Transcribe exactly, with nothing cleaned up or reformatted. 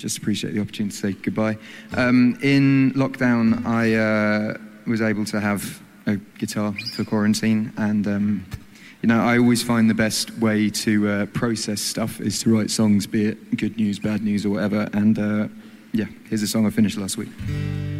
just appreciate the opportunity to say goodbye. Um, in lockdown, I uh, was able to have a guitar for quarantine, and um, you know, I always find the best way to uh, process stuff is to write songs, be it good news, bad news, or whatever. And uh, yeah, here's a song I finished last week.